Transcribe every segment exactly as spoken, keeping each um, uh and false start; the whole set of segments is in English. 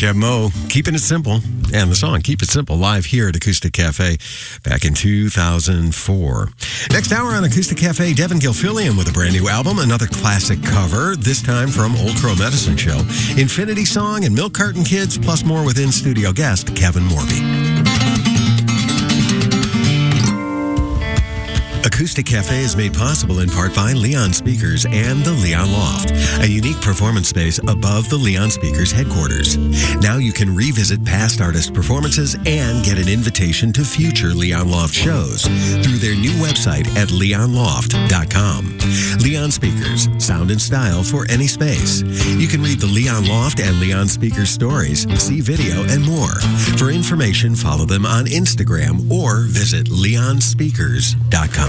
Kev Mo, keeping it simple. And the song Keep It Simple live here at Acoustic Cafe back in two thousand four. Next hour on Acoustic Cafe, Devin Gilfillian with a brand new album, another classic cover, this time from Old Crow Medicine Show, Infinity Song and Milk Carton Kids, plus more with in-studio guest Kevin Morby. Acoustic Cafe is made possible in part by Leon Speakers and the Leon Loft, a unique performance space above the Leon Speakers headquarters. Now you can revisit past artist performances and get an invitation to future Leon Loft shows through their new website at leon loft dot com. Leon Speakers, sound and style for any space. You can read the Leon Loft and Leon Speakers stories, see video, and more. For information, follow them on Instagram or visit leon speakers dot com.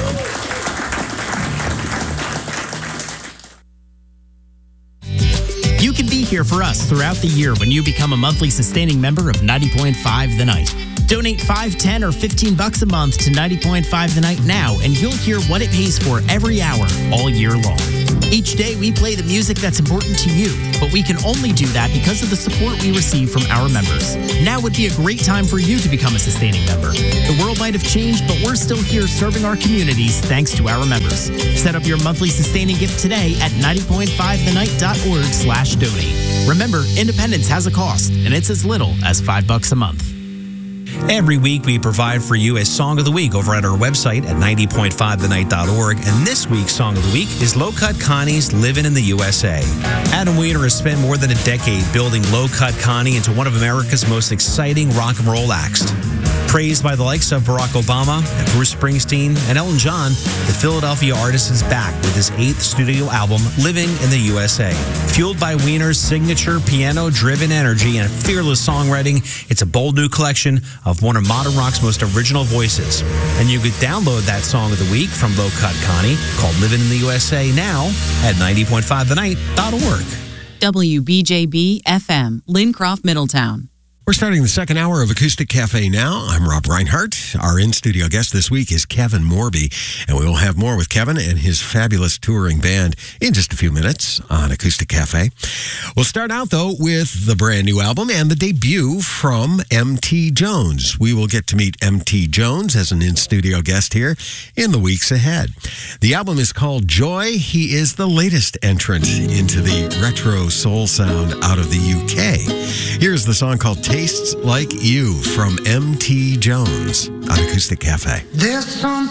You can be here for us throughout the year when you become a monthly sustaining member of ninety point five The Night. Donate five, ten, or fifteen bucks a month to ninety point five The Night now, and you'll hear what it pays for every hour, all year long. Each day, we play the music that's important to you, but we can only do that because of the support we receive from our members. Now would be a great time for you to become a sustaining member. The world might have changed, but we're still here serving our communities thanks to our members. Set up your monthly sustaining gift today at ninety point five the night dot org slash donate. Remember, independence has a cost, and it's as little as five bucks a month. Every week, we provide for you a Song of the Week over at our website at ninety point five the night dot org. And this week's Song of the Week is Low Cut Connie's Livin' in the U S A. Adam Weiner has spent more than a decade building Low Cut Connie into one of America's most exciting rock and roll acts. Praised by the likes of Barack Obama, and Bruce Springsteen, and Elton John, the Philadelphia artist is back with his eighth studio album, Living in the U S A. Fueled by Weiner's signature piano-driven energy and fearless songwriting, it's a bold new collection of one of modern rock's most original voices. And you could download that Song of the Week from Low Cut Connie, called Living in the U S A, now at ninety point five the night dot org. W B J B F M, Lincroft, Middletown. We're starting the second hour of Acoustic Cafe now. I'm Rob Reinhart. Our in-studio guest this week is Kevin Morby, and we will have more with Kevin and his fabulous touring band in just a few minutes on Acoustic Cafe. We'll start out, though, with the brand new album and the debut from M T Jones. We will get to meet M T Jones as an in-studio guest here in the weeks ahead. The album is called Joy. He is the latest entrant into the retro soul sound out of the U K. Here's the song called Tastes Like You from M T Jones on Acoustic Cafe. There's some